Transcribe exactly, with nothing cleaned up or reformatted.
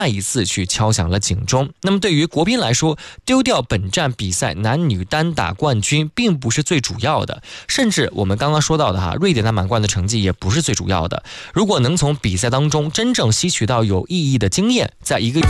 再一次去敲响了警钟。那么对于国宾来说，丢掉本站比赛男女单打冠军并不是最主要的，甚至我们刚刚说到的哈，瑞典大满贯的成绩也不是最主要的。如果能从比赛当中真正吸取到有意义的经验，在一个